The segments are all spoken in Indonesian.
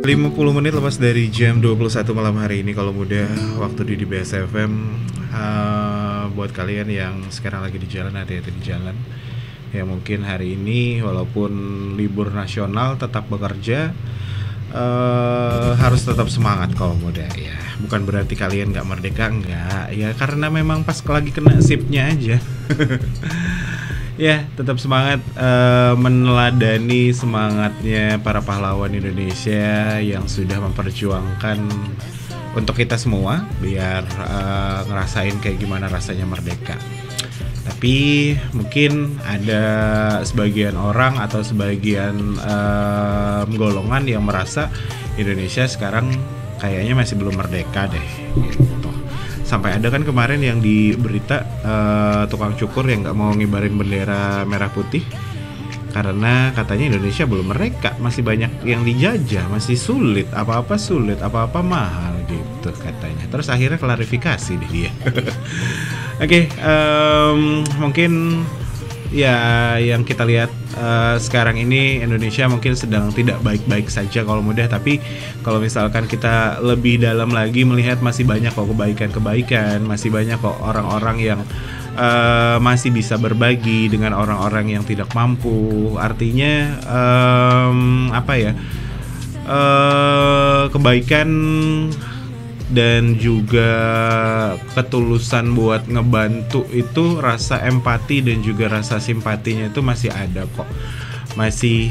50 menit lepas dari jam 21 malam hari ini kalau muda waktu di DBS FM. Buat kalian yang sekarang lagi di jalan, hati-hati di jalan. Ya mungkin hari ini walaupun libur nasional tetap bekerja, harus tetap semangat kalau muda ya. Bukan berarti kalian gak merdeka, enggak. Ya karena memang pas lagi kena sipnya aja. Ya, tetap semangat, meneladani semangatnya para pahlawan Indonesia yang sudah memperjuangkan untuk kita semua biar ngerasain kayak gimana rasanya merdeka. Tapi mungkin ada sebagian orang atau sebagian golongan yang merasa Indonesia sekarang kayaknya masih belum merdeka deh gitu. Sampai ada kan kemarin yang di berita tukang cukur yang gak mau ngibarin bendera merah putih karena katanya Indonesia belum merdeka, masih banyak yang dijajah, masih sulit, apa-apa sulit, apa-apa mahal gitu katanya. Terus akhirnya klarifikasi deh dia. Oke, mungkin ya yang kita lihat sekarang ini Indonesia mungkin sedang tidak baik-baik saja kalau mudah, tapi kalau misalkan kita lebih dalam lagi melihat masih banyak kok kebaikan-kebaikan, masih banyak kok orang-orang yang masih bisa berbagi dengan orang-orang yang tidak mampu. Artinya kebaikan dan juga ketulusan buat ngebantu itu, rasa empati dan juga rasa simpatinya itu masih ada kok. Masih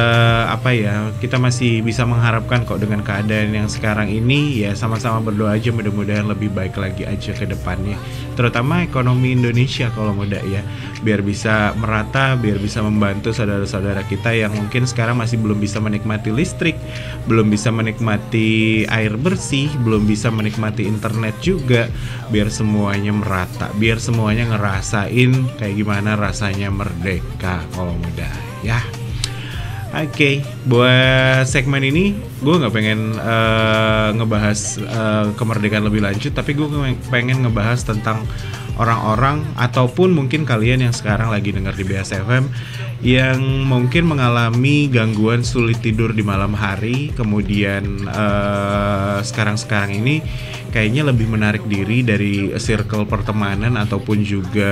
kita masih bisa mengharapkan kok dengan keadaan yang sekarang ini. Ya sama-sama berdoa aja mudah-mudahan lebih baik lagi aja ke depannya, terutama ekonomi Indonesia kalau muda ya, biar bisa merata, biar bisa membantu saudara-saudara kita yang mungkin sekarang masih belum bisa menikmati listrik, belum bisa menikmati air bersih, belum bisa menikmati internet juga, biar semuanya merata, biar semuanya ngerasain kayak gimana rasanya merdeka kalau muda ya. Oke, buat segmen ini gue nggak pengen ngebahas kemerdekaan lebih lanjut, tapi gue pengen ngebahas tentang orang-orang ataupun mungkin kalian yang sekarang lagi dengar di BSFM yang mungkin mengalami gangguan sulit tidur di malam hari, kemudian sekarang ini kayaknya lebih menarik diri dari circle pertemanan ataupun juga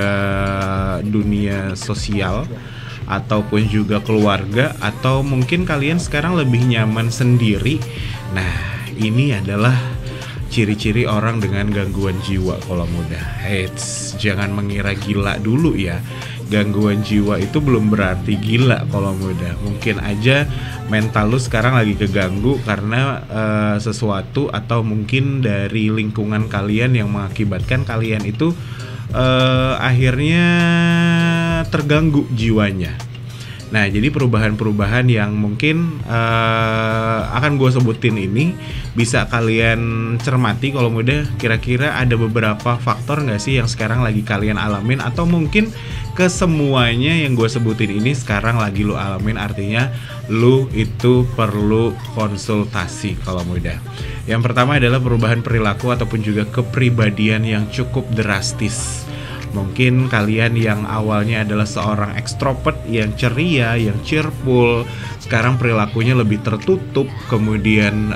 dunia sosial ataupun juga keluarga, atau mungkin kalian sekarang lebih nyaman sendiri. Nah, ini adalah ciri-ciri orang dengan gangguan jiwa kalau muda. Eits, jangan mengira gila dulu ya. Gangguan jiwa itu belum berarti gila kalau muda. Mungkin aja mental lu sekarang lagi keganggu karena sesuatu atau mungkin dari lingkungan kalian yang mengakibatkan kalian itu akhirnya terganggu jiwanya. Nah, jadi perubahan-perubahan yang mungkin akan gue sebutin ini bisa kalian cermati kalau mudah. Kira-kira ada beberapa faktor gak sih yang sekarang lagi kalian alamin, atau mungkin kesemuanya yang gue sebutin ini sekarang lagi lu alamin, artinya lu itu perlu konsultasi kalau mudah. Yang pertama adalah perubahan perilaku ataupun juga kepribadian yang cukup drastis. Mungkin kalian yang awalnya adalah seorang ekstrovert yang ceria, yang cheerful, sekarang perilakunya lebih tertutup, kemudian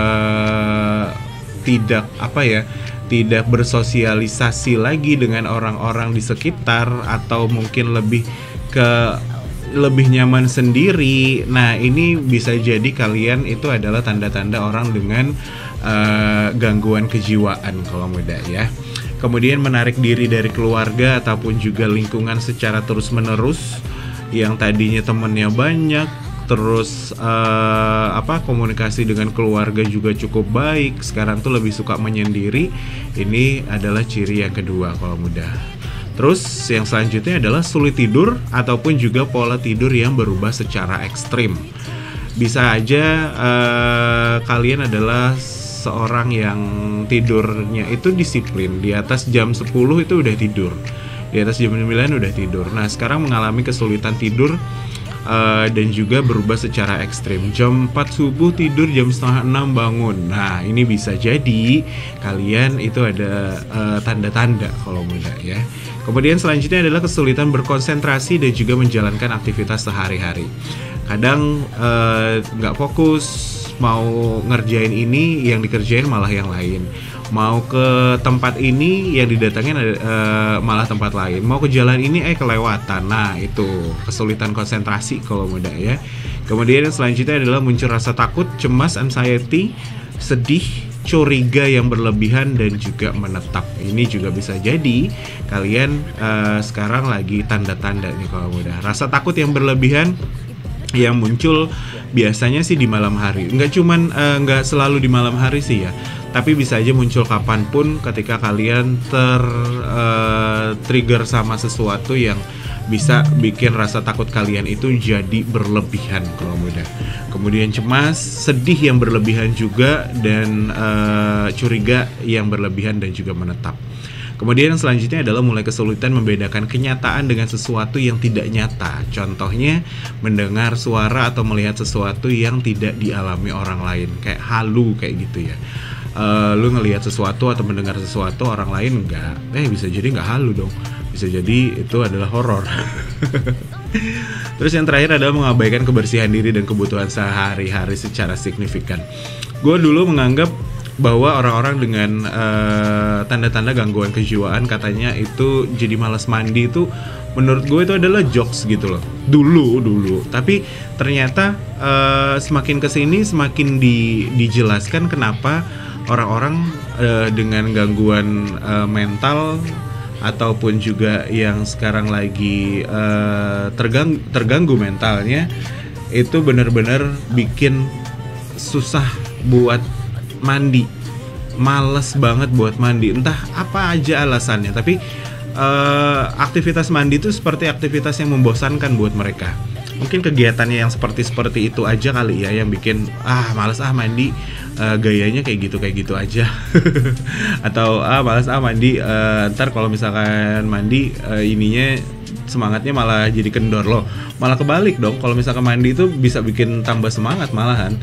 tidak bersosialisasi lagi dengan orang-orang di sekitar, atau mungkin lebih nyaman sendiri. Nah, ini bisa jadi kalian itu adalah tanda-tanda orang dengan gangguan kejiwaan kalau muda ya. Kemudian menarik diri dari keluarga ataupun juga lingkungan secara terus-menerus. Yang tadinya temennya banyak, terus komunikasi dengan keluarga juga cukup baik, sekarang tuh lebih suka menyendiri. Ini adalah ciri yang kedua kalau muda. Terus yang selanjutnya adalah sulit tidur ataupun juga pola tidur yang berubah secara ekstrim. Bisa aja kalian adalah seorang yang tidurnya itu disiplin, di atas jam 10 itu udah tidur, di atas jam 9 udah tidur. Nah, sekarang mengalami kesulitan tidur dan juga berubah secara ekstrim. Jam 4 subuh tidur, jam setengah 6 bangun. Nah, ini bisa jadi kalian itu ada tanda-tanda kalau muda ya. Kemudian selanjutnya adalah kesulitan berkonsentrasi dan juga menjalankan aktivitas sehari-hari. Kadang nggak fokus, mau ngerjain ini yang dikerjain malah yang lain, mau ke tempat ini yang didatangin malah tempat lain, mau ke jalan ini kelewatan. Nah itu kesulitan konsentrasi kalau muda ya. Kemudian yang selanjutnya adalah muncul rasa takut, cemas, anxiety, sedih, curiga yang berlebihan dan juga menetap. Ini juga bisa jadi kalian sekarang lagi tanda-tanda nih kalau muda. Rasa takut yang berlebihan yang muncul biasanya sih di malam hari. Nggak selalu di malam hari sih ya, tapi bisa aja muncul kapanpun ketika kalian trigger sama sesuatu yang bisa bikin rasa takut kalian itu jadi berlebihan kalau mudah. Kemudian cemas, sedih yang berlebihan juga, dan curiga yang berlebihan dan juga menetap. Kemudian yang selanjutnya adalah mulai kesulitan membedakan kenyataan dengan sesuatu yang tidak nyata. Contohnya mendengar suara atau melihat sesuatu yang tidak dialami orang lain, kayak halu kayak gitu ya. Lu ngelihat sesuatu atau mendengar sesuatu orang lain enggak, bisa jadi nggak halu dong, bisa jadi itu adalah horor. Terus yang terakhir adalah mengabaikan kebersihan diri dan kebutuhan sehari-hari secara signifikan. Gue dulu menganggap bahwa orang-orang dengan tanda-tanda gangguan kejiwaan katanya itu jadi malas mandi, itu menurut gue itu adalah jokes gitu loh dulu. Tapi ternyata semakin kesini semakin dijelaskan kenapa orang-orang dengan gangguan mental ataupun juga yang sekarang lagi terganggu mentalnya itu benar-benar bikin susah buat mandi, males banget buat mandi, entah apa aja alasannya. Tapi aktivitas mandi itu seperti aktivitas yang membosankan buat mereka. Mungkin kegiatannya yang seperti itu aja kali ya yang bikin males mandi, gayanya kayak gitu aja. Atau males mandi, ntar kalau misalkan mandi ininya semangatnya malah jadi kendor loh. Malah kebalik dong, kalau misalkan mandi itu bisa bikin tambah semangat malahan.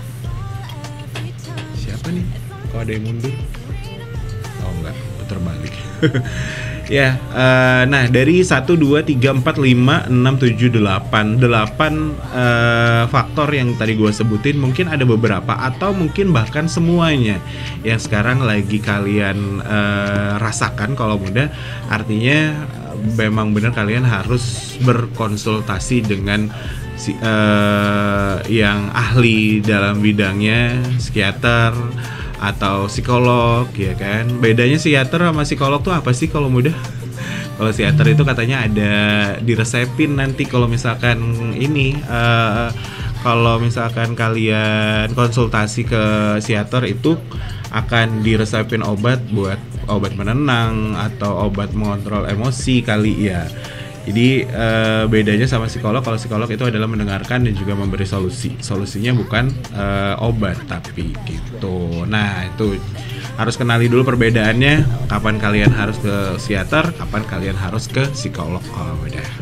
Nih, kok ada yang mundur? Oh enggak, putar balik. Ya, nah dari 1, 2, 3, 4, 5, 6, 7, 8 faktor yang tadi gue sebutin, mungkin ada beberapa atau mungkin bahkan semuanya yang sekarang lagi kalian rasakan kalau muda. Artinya memang benar kalian harus berkonsultasi dengan yang ahli dalam bidangnya, psikiater atau psikolog ya kan. Bedanya psikiater sama psikolog tuh apa sih kalau mudah? Kalau psikiater itu katanya ada diresepin nanti kalau misalkan ini kalau misalkan kalian konsultasi ke psikiater itu akan diresepin obat buat obat menenang atau obat mengontrol emosi kali ya. Jadi bedanya sama psikolog, kalau psikolog itu adalah mendengarkan dan juga memberi solusi. Solusinya bukan obat tapi gitu. Nah itu harus kenali dulu perbedaannya. Kapan kalian harus ke psikiater, kapan kalian harus ke psikolog kalau beda.